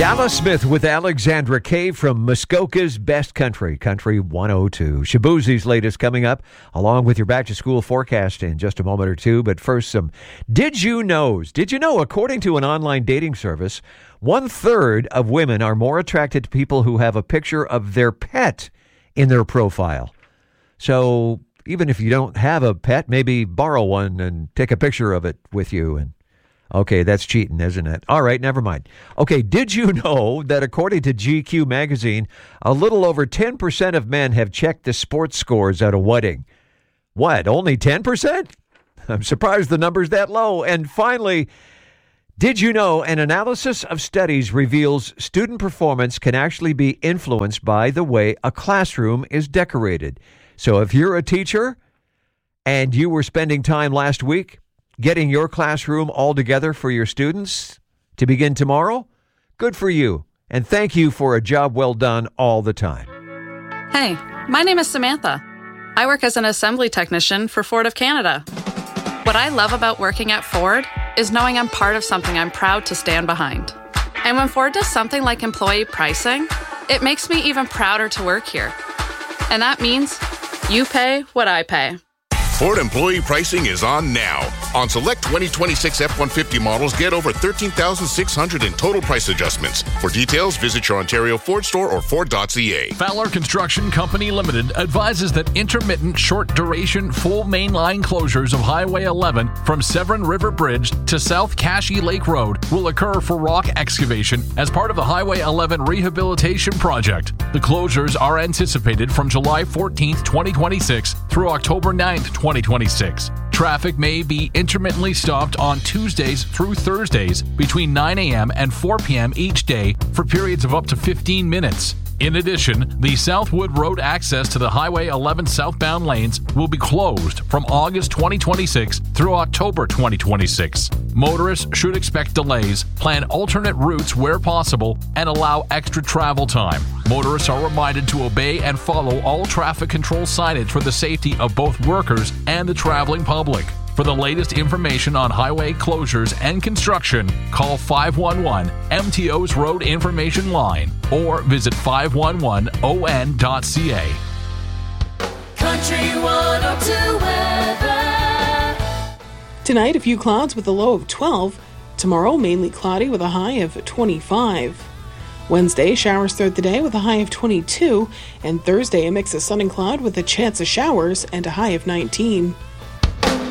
Dallas Smith with Alexandra Kay from Muskoka's Best Country, Country 102. Shaboozie's latest coming up, along with your back-to-school forecast in just a moment or two. But first, some Did You Knows. Did you know, according to an online dating service, 1/3 of women are more attracted to people who have a picture of their pet in their profile. So even if you don't have a pet, maybe borrow one and take a picture of it with you. And okay, that's cheating, isn't it? All right, never mind. Okay, did you know that according to GQ magazine, a little over 10% of men have checked the sports scores at a wedding? What, only 10%? I'm surprised the number's that low. And finally, did you know an analysis of studies reveals student performance can actually be influenced by the way a classroom is decorated? So if you're a teacher and you were spending time last week getting your classroom all together for your students to begin tomorrow, good for you. And thank you for a job well done all the time. Hey, my name is Samantha. I work as an assembly technician for Ford of Canada. What I love about working at Ford is knowing I'm part of something I'm proud to stand behind. And when Ford does something like employee pricing, it makes me even prouder to work here. And that means you pay what I pay. Ford employee pricing is on now. On select 2026 F-150 models, get over $13,600 in total price adjustments. For details, visit your Ontario Ford store or Ford.ca. Fowler Construction Company Limited advises that intermittent short-duration full mainline closures of Highway 11 from Severn River Bridge to South Cashie Lake Road will occur for rock excavation as part of the Highway 11 rehabilitation project. The closures are anticipated from July 14th, 2026 through October 9th, 2026. Traffic may be intermittently stopped on Tuesdays through Thursdays between 9 a.m. and 4 p.m. each day for periods of up to 15 minutes. In addition, the Southwood Road access to the Highway 11 southbound lanes will be closed from August 2026 through October 2026. Motorists should expect delays, plan alternate routes where possible, and allow extra travel time. Motorists are reminded to obey and follow all traffic control signage for the safety of both workers and the traveling public. For the latest information on highway closures and construction, call 511 MTO's Road Information Line or visit 511on.ca. Country 102 weather. Tonight, a few clouds with a low of 12. Tomorrow, mainly cloudy with a high of 25. Wednesday, showers throughout the day with a high of 22. And Thursday, a mix of sun and cloud with a chance of showers and a high of 19.